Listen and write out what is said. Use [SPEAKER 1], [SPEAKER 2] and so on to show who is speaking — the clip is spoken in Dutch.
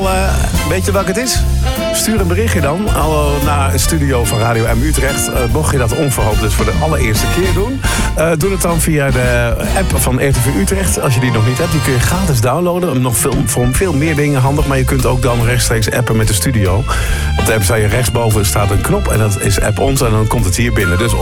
[SPEAKER 1] Weet je welk het is? Stuur een berichtje dan naar het studio van Radio M Utrecht. Mocht je dat onverhoopt dus voor de allereerste keer doen. Doe het dan via de app van RTV Utrecht. Als je die nog niet hebt, die kun je gratis downloaden. Nog voor veel meer dingen handig. Maar je kunt ook dan rechtstreeks appen met de studio. Op de app sta je rechtsboven staat een knop. En dat is app ons en dan komt het hier binnen. Dus